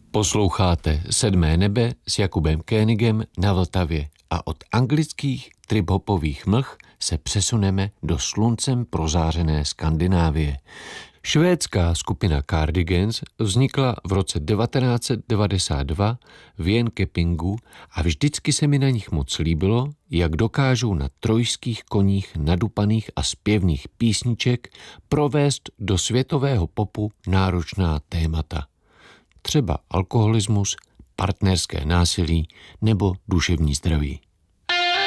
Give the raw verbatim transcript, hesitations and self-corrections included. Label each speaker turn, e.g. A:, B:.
A: Posloucháte Sedmé nebe s Jakubem Koenigem na Vltavě a od anglických trip-hopových mlh se přesuneme do sluncem prozářené Skandinávie. Švédská skupina Cardigans vznikla v roce devatenáct set devadesát dva v Jönköpingu a vždycky se mi na nich moc líbilo, jak dokážou na trojských koních nadupaných a zpěvných písniček provést do světového popu náročná témata. Třeba alkoholismus, partnerské násilí nebo duševní zdraví.